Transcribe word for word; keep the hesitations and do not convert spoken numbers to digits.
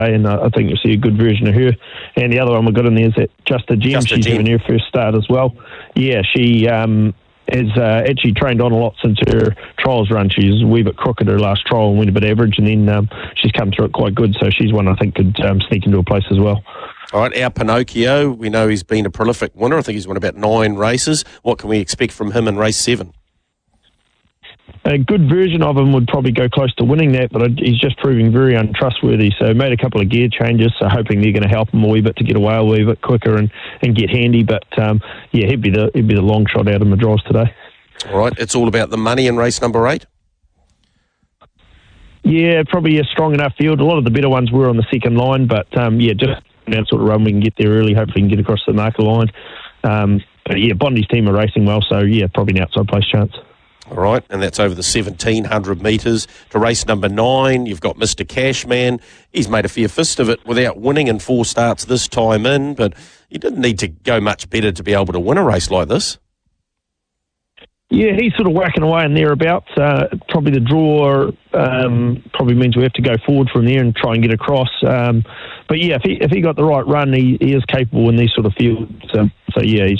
and uh, I think you'll see a good version of her. And the other one we got in there is that Just a Gem. Just a She's Gem. having her first start as well. Yeah, she um, has uh, actually trained on a lot since her trials run. She was a wee bit crooked her last trial and went a bit average, and then um, she's come through it quite good. So she's one I think could um, sneak into a place as well. All right, our Pinocchio, we know he's been a prolific winner. I think he's won about nine races. What can we expect from him in race seven? A good version of him would probably go close to winning that, but he's just proving very untrustworthy. So made a couple of gear changes, so hoping they're going to help him a wee bit to get away a wee bit quicker and, and get handy. But um, yeah, he'd be the he'd be the long shot out of Madras today. All right, it's all about the money in race number eight. Yeah, probably a strong enough field. A lot of the better ones were on the second line, but um, yeah, just that sort of run we can get there early. Hopefully, we can get across the marker line. Um, but yeah, Bondi's team are racing well, so yeah, probably an outside place chance. All right, and that's over the seventeen hundred metres. To race number nine, you've got Mister Cashman. He's made a fair fist of it without winning in four starts this time in, but he didn't need to go much better to be able to win a race like this. Yeah, he's sort of whacking away in thereabouts. Uh, probably the draw um, probably means we have to go forward from there and try and get across. Um, but yeah, if he if he got the right run, he, he is capable in these sort of fields. So, so yeah, he's